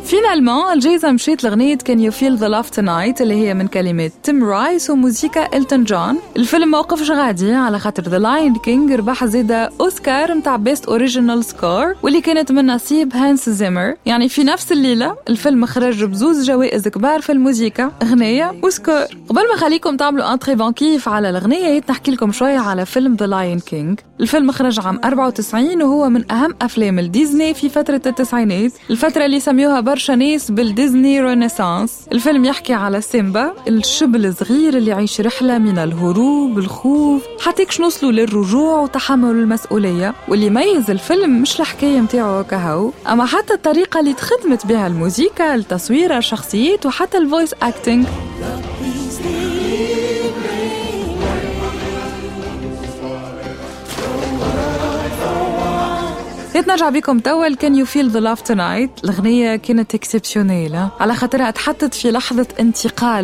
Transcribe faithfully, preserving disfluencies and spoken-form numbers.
فينالمون الجايزة مشيت لغنية Can You Feel the Love Tonight اللي هي من كلمات تيم رايس وموسيقى إلتون جون. الفيلم موقفش غادي على خاطر The Lion King ربح زيدا أوسكار متاع بيست أوريجينال سكور واللي كانت من نصيب هانس زيمر. يعني في نفس الليلة الفيلم خرج بزوز جوائز كبار في الموسيقى، غنية وسكور. قبل ما خليكم تعملوا انتري بانكيف على الغنية نحكي لكم شوية على فيلم The Lion King. الفيلم خرج عام أربعة وتسعين وهو من أهم أفلام الديزني في فترة التسعينات، الفترة اللي سميوها برشا ناس بالديزني رينيسانس. الفيلم يحكي على سيمبا الشبل الصغير اللي يعيش رحلة من الهروب الخوف حتى يكش نوصلوا للرجوع وتحمل المسؤولية. واللي يميز الفيلم مش الحكاية متاعه كهو، أما حتى الطريقة اللي تخدمت بها الموسيقى، التصوير، الشخصيات وحتى الفويس أكتينج. نرجع بكم تول Can You Feel the Love Tonight. الأغنية كانت اكسبسيونيلة على خاطرها اتحطت في لحظة انتقال